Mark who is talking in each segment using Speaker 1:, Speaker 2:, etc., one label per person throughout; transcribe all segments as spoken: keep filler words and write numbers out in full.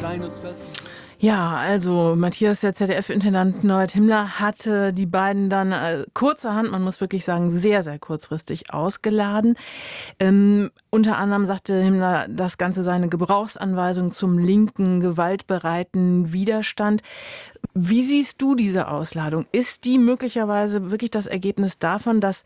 Speaker 1: kleines Fest.
Speaker 2: Ja, also Matthias, der Z D F-Intendant Norbert Himmler, hatte die beiden dann äh, kurzerhand, man muss wirklich sagen, sehr, sehr kurzfristig ausgeladen. Ähm, unter anderem sagte Himmler, das Ganze sei eine Gebrauchsanweisung zum linken, gewaltbereiten Widerstand. Wie siehst du diese Ausladung? Ist die möglicherweise wirklich das Ergebnis davon, dass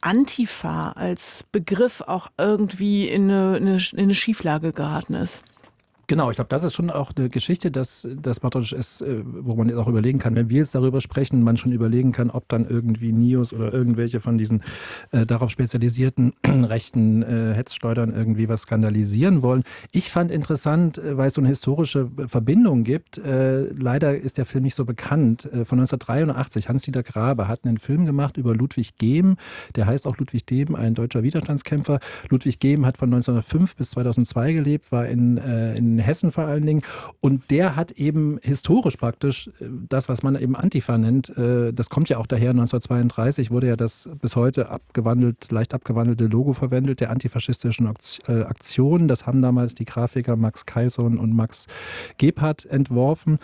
Speaker 2: Antifa als Begriff auch irgendwie in eine, in eine Schieflage geraten ist?
Speaker 3: Genau, ich glaube, das ist schon auch eine Geschichte, dass das praktisch ist, wo man jetzt auch überlegen kann, wenn wir jetzt darüber sprechen, man schon überlegen kann, ob dann irgendwie Nios oder irgendwelche von diesen äh, darauf spezialisierten rechten äh, Hetzschleudern irgendwie was skandalisieren wollen. Ich fand interessant, äh, weil es so eine historische Verbindung gibt. Äh, leider ist der Film nicht so bekannt. Äh, von neunzehnhundertdreiundachtzig, Hans-Dieter Grabe hat einen Film gemacht über Ludwig Gehm. Der heißt auch Ludwig Dehm, ein deutscher Widerstandskämpfer. Ludwig Gehm hat von neunzehnhundertfünf bis zweitausendzwei gelebt, war in, äh, in Hessen vor allen Dingen. Und der hat eben historisch praktisch das, was man eben Antifa nennt, das kommt ja auch daher, neunzehnhundertzweiunddreißig wurde ja das bis heute abgewandelt, leicht abgewandelte Logo verwendet, der antifaschistischen Aktion. Das haben damals die Grafiker Max Keilsohn und Max Gebhardt entworfen.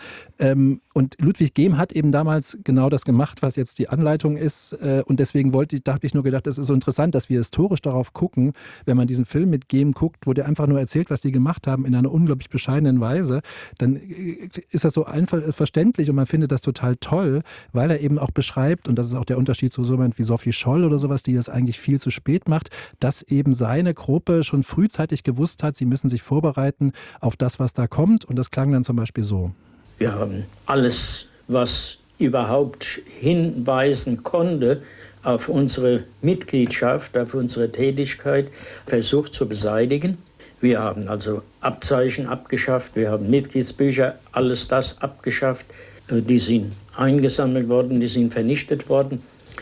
Speaker 3: Und Ludwig Gehm hat eben damals genau das gemacht, was jetzt die Anleitung ist. Und deswegen wollte ich, da habe ich nur gedacht, es ist so interessant, dass wir historisch darauf gucken, wenn man diesen Film mit Gehm guckt, wo der einfach nur erzählt, was die gemacht haben, in einer unglaublich bescheidenen Weise, dann ist das so einfach verständlich und man findet das total toll, weil er eben auch beschreibt, und das ist auch der Unterschied zu so jemand wie Sophie Scholl oder sowas, die das eigentlich viel zu spät macht, dass eben seine Gruppe schon frühzeitig gewusst hat, sie müssen sich vorbereiten auf das, was da kommt, und das klang dann zum Beispiel so.
Speaker 4: Wir haben alles, was überhaupt hinweisen konnte auf unsere Mitgliedschaft, auf unsere Tätigkeit, versucht zu beseitigen. Wir haben also Abzeichen abgeschafft, wir haben Mitgliedsbücher, alles das abgeschafft. Die sind eingesammelt worden, die sind vernichtet worden.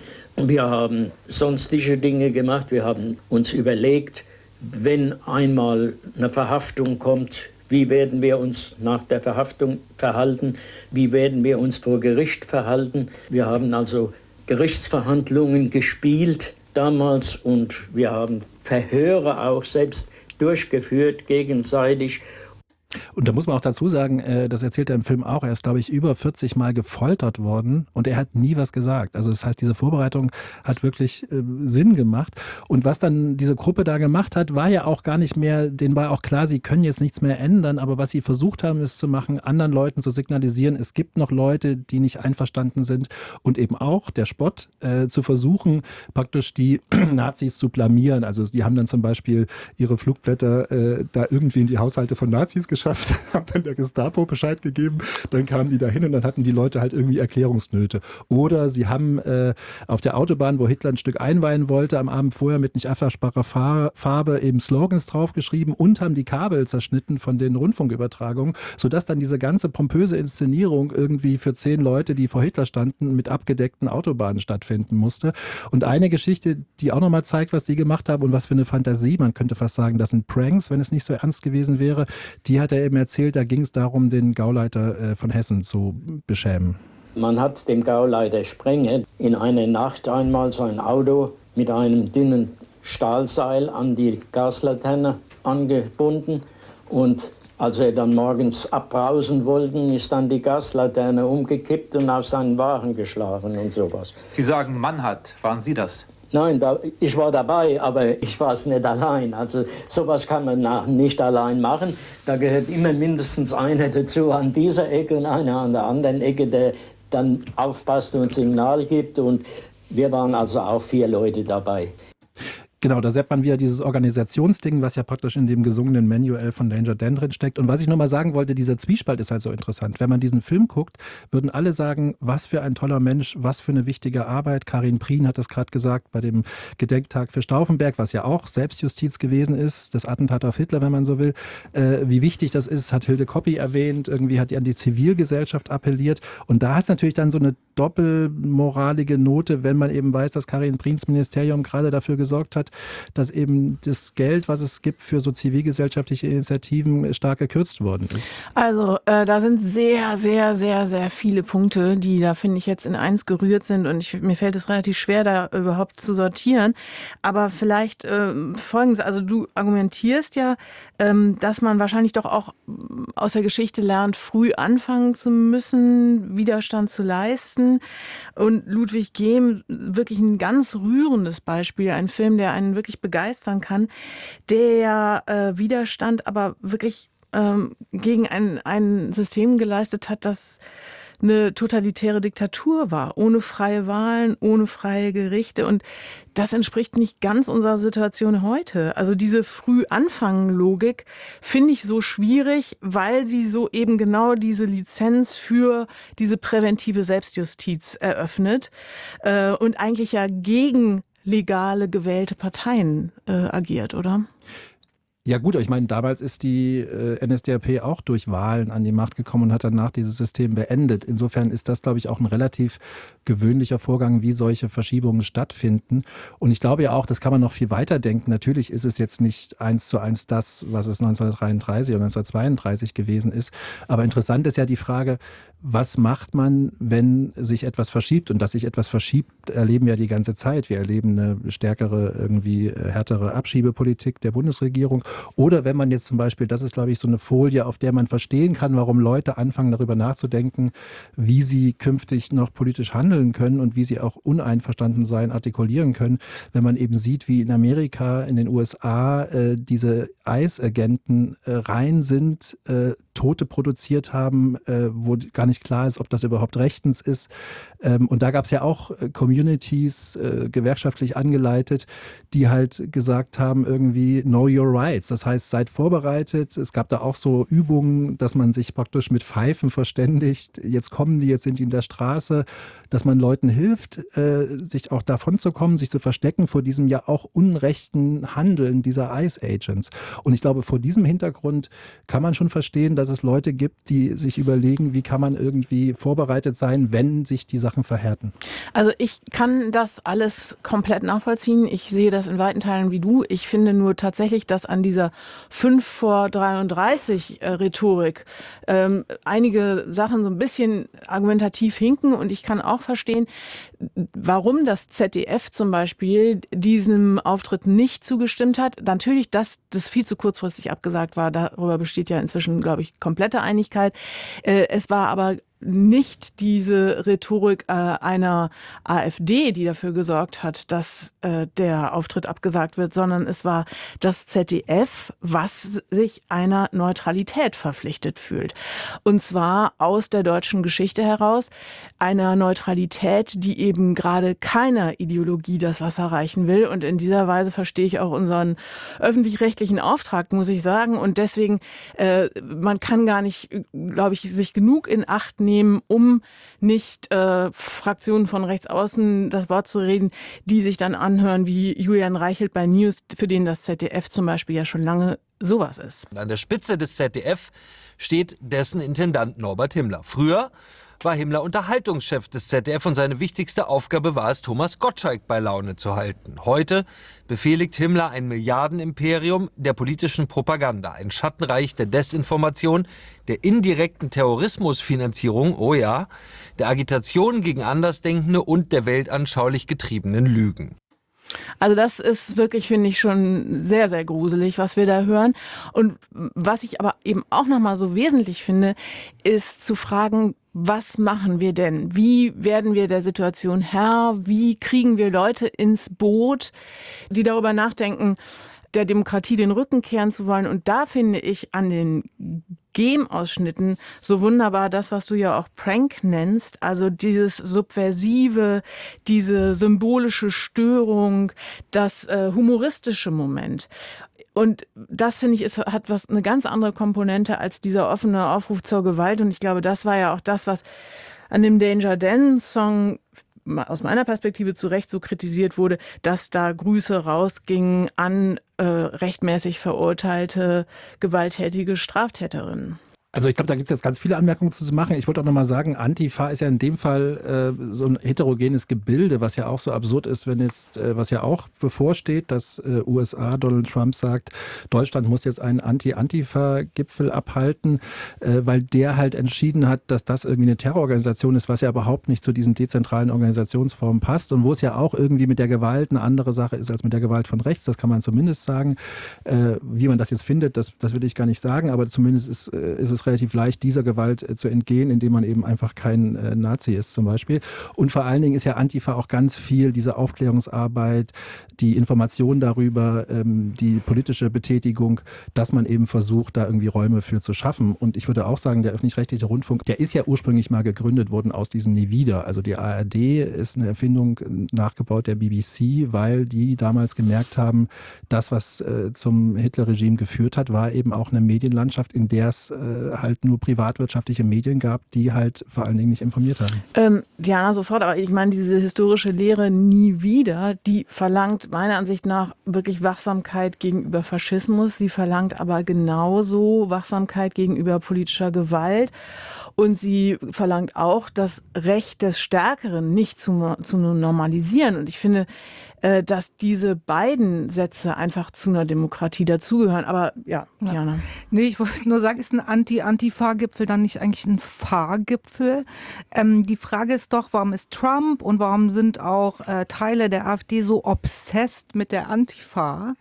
Speaker 4: Wir haben sonstige Dinge gemacht. Wir haben uns überlegt, wenn einmal eine Verhaftung kommt, wie werden wir uns nach der Verhaftung verhalten, wie werden wir uns vor Gericht verhalten. Wir haben also Gerichtsverhandlungen gespielt damals und wir haben Verhöre auch selbst durchgeführt, gegenseitig.
Speaker 3: Und da muss man auch dazu sagen, das erzählt er im Film auch, er ist, glaube ich, über vierzig Mal gefoltert worden und er hat nie was gesagt. Also das heißt, diese Vorbereitung hat wirklich äh, Sinn gemacht. Und was dann diese Gruppe da gemacht hat, war ja auch gar nicht mehr, denen war auch klar, sie können jetzt nichts mehr ändern, aber was sie versucht haben, ist zu machen, anderen Leuten zu signalisieren, es gibt noch Leute, die nicht einverstanden sind, und eben auch der Spott äh, zu versuchen, praktisch die Nazis zu blamieren. Also die haben dann zum Beispiel ihre Flugblätter äh, da irgendwie in die Haushalte von Nazis geschafft, haben dann der Gestapo Bescheid gegeben, dann kamen die da hin und dann hatten die Leute halt irgendwie Erklärungsnöte. Oder sie haben äh, auf der Autobahn, wo Hitler ein Stück einweihen wollte, am Abend vorher mit nicht abwaschbarer Farbe eben Slogans draufgeschrieben und haben die Kabel zerschnitten von den Rundfunkübertragungen, sodass dann diese ganze pompöse Inszenierung irgendwie für zehn Leute, die vor Hitler standen, mit abgedeckten Autobahnen stattfinden musste. Und eine Geschichte, die auch nochmal zeigt, was sie gemacht haben und was für eine Fantasie, man könnte fast sagen, das sind Pranks, wenn es nicht so ernst gewesen wäre, die hat er eben erzählt, da ging es darum, den Gauleiter von Hessen zu beschämen.
Speaker 4: Man hat dem Gauleiter Sprenge in einer Nacht einmal sein Auto mit einem dünnen Stahlseil an die Gaslaterne angebunden und als er dann morgens abbrausen wollte, ist dann die Gaslaterne umgekippt und auf seinen Wagen geschlagen und sowas.
Speaker 5: Sie sagen, Mann hat. Waren Sie das?
Speaker 4: Nein, da, ich war dabei, aber ich war es nicht allein. Also sowas kann man nach, nicht allein machen. Da gehört immer mindestens einer dazu an dieser Ecke und einer an der anderen Ecke, der dann aufpasst und Signal gibt. Und wir waren also auch vier Leute dabei.
Speaker 3: Genau, da sieht man wieder dieses Organisationsding, was ja praktisch in dem gesungenen Manual von Danger Dan drin steckt. Und was ich nochmal sagen wollte, dieser Zwiespalt ist halt so interessant. Wenn man diesen Film guckt, würden alle sagen, was für ein toller Mensch, was für eine wichtige Arbeit. Karin Prien hat das gerade gesagt bei dem Gedenktag für Stauffenberg, was ja auch Selbstjustiz gewesen ist, das Attentat auf Hitler, wenn man so will. Äh, wie wichtig das ist, hat Hilde Koppi erwähnt. Irgendwie hat die an die Zivilgesellschaft appelliert. Und da hat es natürlich dann so eine doppelmoralige Note, wenn man eben weiß, dass Karin Priens Ministerium gerade dafür gesorgt hat, dass eben das Geld, was es gibt für so zivilgesellschaftliche Initiativen, stark gekürzt worden ist?
Speaker 2: Also äh, da sind sehr, sehr, sehr, sehr viele Punkte, die da, finde ich, jetzt in eins gerührt sind und ich, mir fällt es relativ schwer, da überhaupt zu sortieren. Aber vielleicht äh, Folgendes, also du argumentierst ja, ähm, dass man wahrscheinlich doch auch aus der Geschichte lernt, früh anfangen zu müssen, Widerstand zu leisten. Und Ludwig Gehm, wirklich ein ganz rührendes Beispiel, ein Film, der einen wirklich begeistern kann, der äh, Widerstand aber wirklich ähm, gegen ein, ein System geleistet hat, das eine totalitäre Diktatur war, ohne freie Wahlen, ohne freie Gerichte. Und das entspricht nicht ganz unserer Situation heute. Also diese Früh-Anfangen-Logik finde ich so schwierig, weil sie so eben genau diese Lizenz für diese präventive Selbstjustiz eröffnet äh, und eigentlich ja gegen legale gewählte Parteien äh, agiert, oder?
Speaker 3: Ja gut, ich meine, damals ist die äh, N S D A P auch durch Wahlen an die Macht gekommen und hat danach dieses System beendet. Insofern ist das, glaube ich, auch ein relativ gewöhnlicher Vorgang, wie solche Verschiebungen stattfinden. Und ich glaube ja auch, das kann man noch viel weiter denken. Natürlich ist es jetzt nicht eins zu eins das, was es neunzehnhundertdreiunddreißig oder neunzehnhundertzweiunddreißig gewesen ist. Aber interessant ist ja die Frage, was macht man, wenn sich etwas verschiebt? Und dass sich etwas verschiebt, erleben wir ja die ganze Zeit. Wir erleben eine stärkere, irgendwie härtere Abschiebepolitik der Bundesregierung. Oder wenn man jetzt zum Beispiel, das ist, glaube ich, so eine Folie, auf der man verstehen kann, warum Leute anfangen, darüber nachzudenken, wie sie künftig noch politisch handeln können und wie sie auch uneinverstanden sein artikulieren können. Wenn man eben sieht, wie in Amerika, in den U S A äh, diese I C E-Agenten äh, rein sind, äh, Tote produziert haben, äh, wo gar nicht klar ist, ob das überhaupt rechtens ist. Ähm, und da gab es ja auch äh, Communities, äh, gewerkschaftlich angeleitet, die halt gesagt haben, irgendwie know your rights. Das heißt, seid vorbereitet. Es gab da auch so Übungen, dass man sich praktisch mit Pfeifen verständigt. Jetzt kommen die, jetzt sind die in der Straße, dass man Leuten hilft, äh, sich auch davon zu kommen, sich zu verstecken vor diesem ja auch unrechten Handeln dieser I C E-Agents. Und ich glaube, vor diesem Hintergrund kann man schon verstehen, dass es Leute gibt, die sich überlegen, wie kann man irgendwie vorbereitet sein, wenn sich die Sachen verhärten. Also
Speaker 2: ich kann das alles komplett nachvollziehen. Ich sehe das in weiten Teilen wie du. Ich finde nur tatsächlich, dass an dieser fünf vor dreiunddreißig äh, Rhetorik ähm, einige Sachen so ein bisschen argumentativ hinken und ich kann auch verstehen, warum das Z D F zum Beispiel diesem Auftritt nicht zugestimmt hat. Natürlich, dass das viel zu kurzfristig abgesagt war, darüber besteht ja inzwischen, glaube ich, komplette Einigkeit. Äh, es war aber nicht diese Rhetorik äh, einer AfD, die dafür gesorgt hat, dass äh, der Auftritt abgesagt wird, sondern es war das Z D F, was sich einer Neutralität verpflichtet fühlt. Und zwar aus der deutschen Geschichte heraus, einer Neutralität, die eben gerade keiner Ideologie das Wasser reichen will. Und in dieser Weise verstehe ich auch unseren öffentlich-rechtlichen Auftrag, muss ich sagen. Und deswegen, äh, man kann gar nicht, glaube ich, sich genug in Acht nehmen, um nicht äh, Fraktionen von rechts außen das Wort zu reden, die sich dann anhören wie Julian Reichelt bei News, für den das Z D F zum Beispiel ja schon lange sowas ist.
Speaker 1: An der Spitze des Z D F steht dessen Intendant Norbert Himmler. Früher war Himmler Unterhaltungschef des Z D F und seine wichtigste Aufgabe war es, Thomas Gottschalk bei Laune zu halten. Heute befehligt Himmler ein Milliardenimperium der politischen Propaganda, ein Schattenreich der Desinformation, der indirekten Terrorismusfinanzierung, oh ja, der Agitation gegen Andersdenkende und der weltanschaulich getriebenen Lügen.
Speaker 2: Also das ist wirklich, finde ich, schon sehr, sehr gruselig, was wir da hören. Und was ich aber eben auch nochmal so wesentlich finde, ist zu fragen, was machen wir denn? Wie werden wir der Situation Herr? Wie kriegen wir Leute ins Boot, die darüber nachdenken, der Demokratie den Rücken kehren zu wollen? Und da finde ich an den Gehm-Ausschnitten so wunderbar das, was du ja auch Prank nennst, also dieses Subversive, diese symbolische Störung, das äh, humoristische Moment. Und das, finde ich, ist, hat was eine ganz andere Komponente als dieser offene Aufruf zur Gewalt. Und ich glaube, das war ja auch das, was an dem Danger Dan-Song aus meiner Perspektive zu Recht so kritisiert wurde, dass da Grüße rausgingen an äh, rechtmäßig verurteilte, gewalttätige Straftäterinnen.
Speaker 3: Also ich glaube, da gibt es jetzt ganz viele Anmerkungen zu machen. Ich wollte auch nochmal sagen, Antifa ist ja in dem Fall äh, so ein heterogenes Gebilde, was ja auch so absurd ist, wenn jetzt, äh, was ja auch bevorsteht, dass äh, U S A, Donald Trump sagt, Deutschland muss jetzt einen Anti-Antifa-Gipfel abhalten, äh, weil der halt entschieden hat, dass das irgendwie eine Terrororganisation ist, was ja überhaupt nicht zu diesen dezentralen Organisationsformen passt und wo es ja auch irgendwie mit der Gewalt eine andere Sache ist als mit der Gewalt von rechts, das kann man zumindest sagen. Äh, wie man das jetzt findet, das, das will ich gar nicht sagen, aber zumindest ist, äh, ist es relativ leicht, dieser Gewalt äh, zu entgehen, indem man eben einfach kein äh, Nazi ist zum Beispiel. Und vor allen Dingen ist ja Antifa auch ganz viel diese Aufklärungsarbeit, die Information darüber, ähm, die politische Betätigung, dass man eben versucht, da irgendwie Räume für zu schaffen. Und ich würde auch sagen, der öffentlich-rechtliche Rundfunk, der ist ja ursprünglich mal gegründet worden aus diesem Nie wieder. Also die A R D ist eine Erfindung nachgebaut der B B C, weil die damals gemerkt haben, das, was äh, zum Hitler-Regime geführt hat, war eben auch eine Medienlandschaft, in der es äh, halt nur privatwirtschaftliche Medien gab, die halt vor allen Dingen nicht informiert haben.
Speaker 2: Ähm, Diana, sofort, aber ich meine, diese historische Lehre Nie wieder, die verlangt meiner Ansicht nach wirklich Wachsamkeit gegenüber Faschismus. Sie verlangt aber genauso Wachsamkeit gegenüber politischer Gewalt. Und sie verlangt auch, das Recht des Stärkeren nicht zu, zu normalisieren. Und ich finde, äh, dass diese beiden Sätze einfach zu einer Demokratie dazugehören. Aber ja, Diana.
Speaker 6: Ja. Nee, ich wollte nur sagen, ist ein Anti-Antifa-Gipfel dann nicht eigentlich ein Fahrgipfel? Ähm, die Frage ist doch, warum ist Trump und warum sind auch äh, Teile der AfD so obsessed mit der Antifa?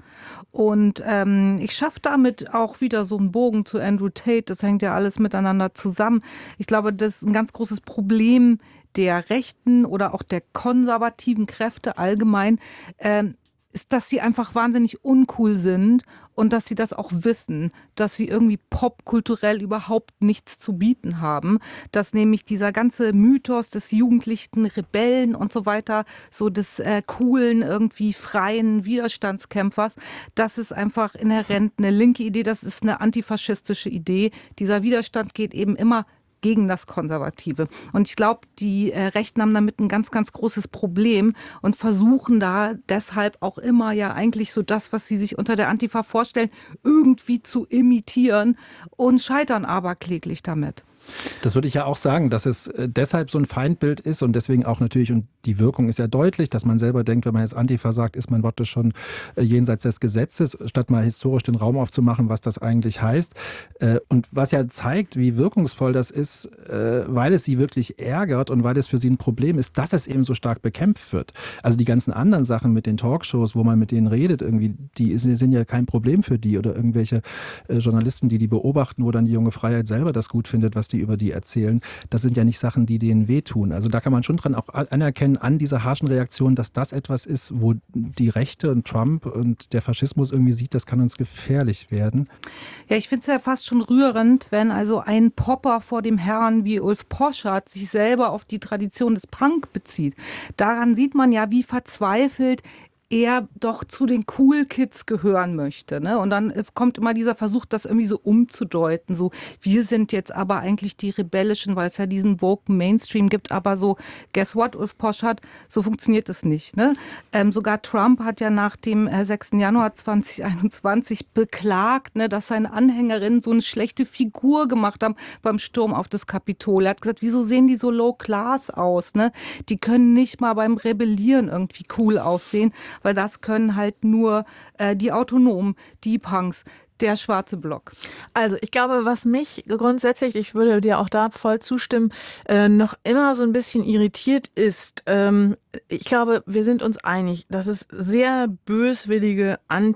Speaker 6: Und ähm, ich schaffe damit auch wieder so einen Bogen zu Andrew Tate. Das hängt ja alles miteinander zusammen. Ich glaube, das ist ein ganz großes Problem der rechten oder auch der konservativen Kräfte allgemein, äh, ist, dass sie einfach wahnsinnig uncool sind und dass sie das auch wissen, dass sie irgendwie popkulturell überhaupt nichts zu bieten haben, dass nämlich dieser ganze Mythos des jugendlichen Rebellen und so weiter, so des äh, coolen, irgendwie freien Widerstandskämpfers, das ist einfach inhärent eine linke Idee, das ist eine antifaschistische Idee. Dieser Widerstand geht eben immer gegen das Konservative. Und ich glaube, die äh, Rechten haben damit ein ganz, ganz großes Problem und versuchen da deshalb auch immer ja eigentlich so das, was sie sich unter der Antifa vorstellen, irgendwie zu imitieren und scheitern aber kläglich damit.
Speaker 3: Das würde ich ja auch sagen, dass es deshalb so ein Feindbild ist und deswegen auch natürlich, und die Wirkung ist ja deutlich, dass man selber denkt, wenn man jetzt Antifa sagt, ist man Worte schon jenseits des Gesetzes, statt mal historisch den Raum aufzumachen, was das eigentlich heißt. Und was ja zeigt, wie wirkungsvoll das ist, weil es sie wirklich ärgert und weil es für sie ein Problem ist, dass es eben so stark bekämpft wird. Also die ganzen anderen Sachen mit den Talkshows, wo man mit denen redet, irgendwie, die sind ja kein Problem für die oder irgendwelche Journalisten, die die beobachten, wo dann die junge Freiheit selber das gut findet, was die über die erzählen, das sind ja nicht Sachen, die denen wehtun. Also da kann man schon dran auch anerkennen, an dieser harschen Reaktion, dass das etwas ist, wo die Rechte und Trump und der Faschismus irgendwie sieht, das kann uns gefährlich werden.
Speaker 6: Ja, ich finde es ja fast schon rührend, wenn also ein Popper vor dem Herrn wie Ulf Poschardt sich selber auf die Tradition des Punk bezieht. Daran sieht man ja, wie verzweifelt er doch zu den Cool Kids gehören möchte. Ne? Und dann kommt immer dieser Versuch, das irgendwie so umzudeuten. So, wir sind jetzt aber eigentlich die Rebellischen, weil es ja diesen woken Mainstream gibt. Aber so, guess what, Ulf Poschardt, so funktioniert es nicht. Ne? Ähm, sogar Trump hat ja nach dem äh, sechsten Januar zweitausendeinundzwanzig beklagt, ne, dass seine Anhängerinnen so eine schlechte Figur gemacht haben beim Sturm auf das Kapitol. Er hat gesagt, wieso sehen die so low class aus? Ne? Die können nicht mal beim Rebellieren irgendwie cool aussehen, weil das können halt nur äh, die Autonomen, die Punks, der schwarze Block.
Speaker 2: Also ich glaube, was mich grundsätzlich, ich würde dir auch da voll zustimmen, äh, noch immer so ein bisschen irritiert ist, ähm, ich glaube, wir sind uns einig, dass es sehr böswillige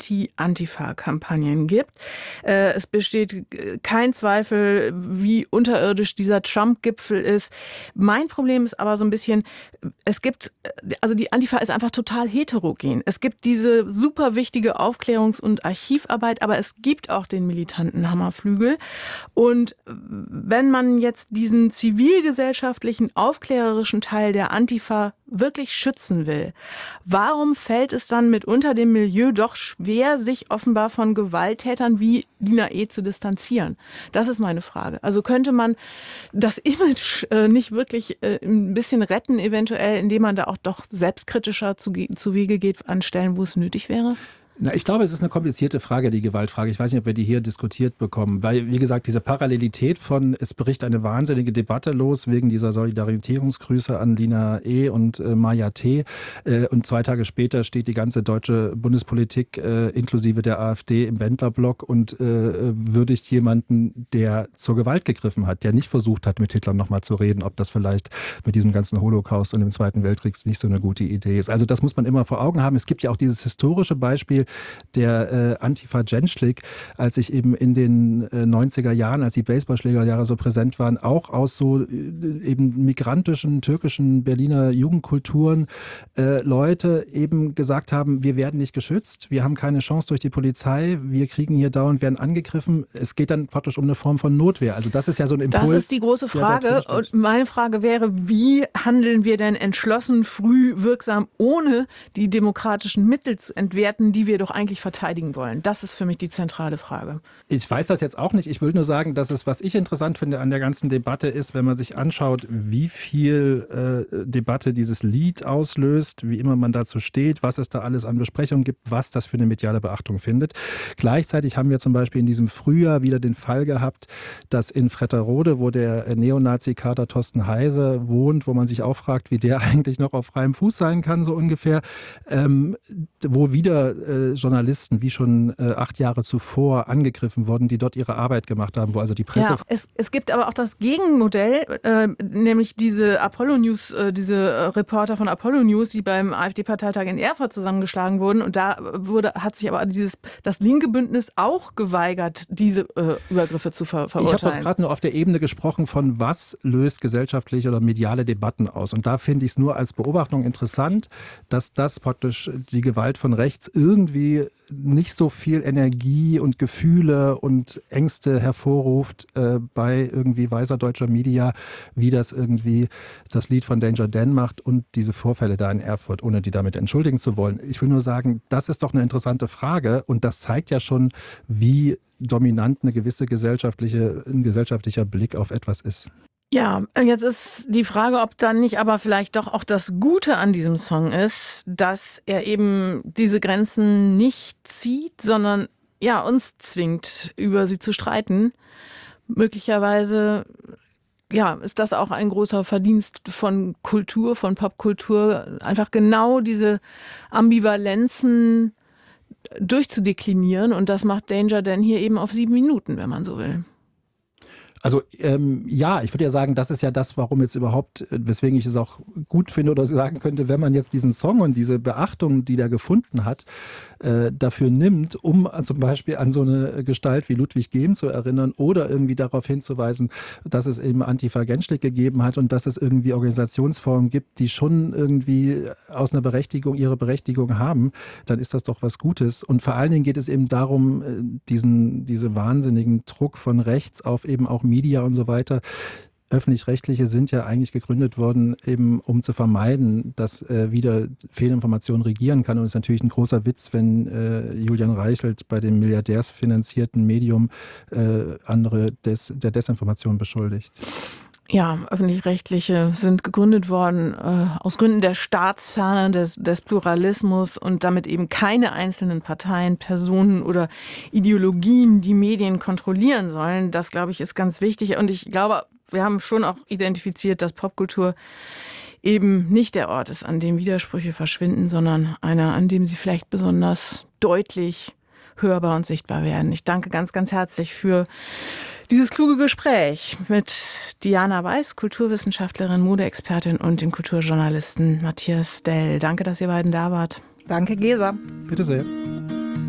Speaker 2: Anti-Antifa-Kampagnen gibt. Äh, es besteht kein Zweifel, wie unterirdisch dieser Trump-Gipfel ist. Mein Problem ist aber so ein bisschen, es gibt, also die Antifa ist einfach total heterogen. Es gibt diese super wichtige Aufklärungs- und Archivarbeit, aber es gibt auch den militanten Hammerflügel. Und wenn man jetzt diesen zivilgesellschaftlichen, aufklärerischen Teil der Antifa wirklich schützen will, warum fällt es dann mitunter dem Milieu doch schwer, sich offenbar von Gewalttätern wie Lina E. zu distanzieren? Das ist meine Frage. Also könnte man das Image äh, nicht wirklich äh, ein bisschen retten, eventuell, indem man da auch doch selbstkritischer zu, zu Wege geht an Stellen, wo es nötig wäre?
Speaker 3: Na, ich glaube, es ist eine komplizierte Frage, die Gewaltfrage. Ich weiß nicht, ob wir die hier diskutiert bekommen. Weil, wie gesagt, diese Parallelität von, es bricht eine wahnsinnige Debatte los wegen dieser Solidarisierungsgrüße an Lina E. und äh, Maja T. Äh, und zwei Tage später steht die ganze deutsche Bundespolitik äh, inklusive der AfD im Wendlerblock und äh, würdigt jemanden, der zur Gewalt gegriffen hat, der nicht versucht hat, mit Hitler nochmal zu reden, ob das vielleicht mit diesem ganzen Holocaust und dem Zweiten Weltkrieg nicht so eine gute Idee ist. Also das muss man immer vor Augen haben. Es gibt ja auch dieses historische Beispiel der äh, Antifa Gençlik, als sich eben in den äh, neunziger Jahren, als die Baseballschlägerjahre so präsent waren, auch aus so äh, eben migrantischen, türkischen Berliner Jugendkulturen äh, Leute eben gesagt haben, wir werden nicht geschützt, wir haben keine Chance durch die Polizei, wir kriegen hier dauernd, werden angegriffen. Es geht dann praktisch um eine Form von Notwehr. Also das ist ja so ein Impuls.
Speaker 2: Das ist die große Frage. Und meine Frage wäre, wie handeln wir denn entschlossen, früh, wirksam, ohne die demokratischen Mittel zu entwerten, die wir doch eigentlich verteidigen wollen? Das ist für mich die zentrale Frage.
Speaker 3: Ich weiß das jetzt auch nicht. Ich will nur sagen, dass es, was ich interessant finde an der ganzen Debatte ist, wenn man sich anschaut, wie viel äh, Debatte dieses Lied auslöst, wie immer man dazu steht, was es da alles an Besprechungen gibt, was das für eine mediale Beachtung findet. Gleichzeitig haben wir zum Beispiel in diesem Frühjahr wieder den Fall gehabt, dass in Fretterode, wo der Neonazi-Kader Thorsten Heise wohnt, wo man sich auch fragt, wie der eigentlich noch auf freiem Fuß sein kann, so ungefähr, ähm, wo wieder äh, Journalisten, wie schon äh, acht Jahre zuvor, angegriffen wurden, die dort ihre Arbeit gemacht haben, wo also die Presse...
Speaker 2: Ja, es, es gibt aber auch das Gegenmodell, äh, nämlich diese Apollo News, äh, diese äh, Reporter von Apollo News, die beim AfD-Parteitag in Erfurt zusammengeschlagen wurden. Und da wurde, hat sich aber dieses, das linke Bündnis auch geweigert, diese äh, Übergriffe zu ver verurteilen.
Speaker 3: Ich habe doch gerade nur auf der Ebene gesprochen von, was löst gesellschaftliche oder mediale Debatten aus. Und da finde ich es nur als Beobachtung interessant, dass das praktisch die Gewalt von rechts irgendwie nicht so viel Energie und Gefühle und Ängste hervorruft äh, bei irgendwie weißer deutscher Media, wie das irgendwie das Lied von Danger Dan macht und diese Vorfälle da in Erfurt, ohne die damit entschuldigen zu wollen. Ich will nur sagen, das ist doch eine interessante Frage und das zeigt ja schon, wie dominant eine gewisse gesellschaftliche, ein gesellschaftlicher Blick auf etwas ist.
Speaker 2: Ja, jetzt ist die Frage, ob dann nicht aber vielleicht doch auch das Gute an diesem Song ist, dass er eben diese Grenzen nicht zieht, sondern ja, uns zwingt, über sie zu streiten. Möglicherweise ja, ist das auch ein großer Verdienst von Kultur, von Popkultur, einfach genau diese Ambivalenzen durchzudeklinieren. Und das macht Danger Dan hier eben auf sieben Minuten, wenn man so will.
Speaker 3: Also ähm, ja, ich würde ja sagen, das ist ja das, warum jetzt überhaupt, weswegen ich es auch gut finde oder sagen könnte, wenn man jetzt diesen Song und diese Beachtung, die der gefunden hat, äh, dafür nimmt, um zum Beispiel an so eine Gestalt wie Ludwig Gehm zu erinnern oder irgendwie darauf hinzuweisen, dass es eben Antifa Gençlik gegeben hat und dass es irgendwie Organisationsformen gibt, die schon irgendwie aus einer Berechtigung ihre Berechtigung haben, dann ist das doch was Gutes. Und vor allen Dingen geht es eben darum, diesen, diese wahnsinnigen Druck von rechts auf eben auch Media und so weiter. Öffentlich-rechtliche sind ja eigentlich gegründet worden, eben um zu vermeiden, dass äh, wieder Fehlinformation regieren kann. Und es ist natürlich ein großer Witz, wenn äh, Julian Reichelt bei dem milliardärsfinanzierten Medium äh, andere des, der Desinformation beschuldigt.
Speaker 2: Ja, öffentlich-rechtliche sind gegründet worden äh, aus Gründen der Staatsferne, des, des Pluralismus und damit eben keine einzelnen Parteien, Personen oder Ideologien, die Medien kontrollieren sollen. Das, glaube ich, ist ganz wichtig. Und ich glaube, wir haben schon auch identifiziert, dass Popkultur eben nicht der Ort ist, an dem Widersprüche verschwinden, sondern einer, an dem sie vielleicht besonders deutlich hörbar und sichtbar werden. Ich danke ganz, ganz herzlich für dieses kluge Gespräch mit Diana Weiß, Kulturwissenschaftlerin, Modeexpertin und dem Kulturjournalisten Matthias Dell. Danke, dass ihr beiden da wart.
Speaker 6: Danke, Gesa.
Speaker 3: Bitte sehr.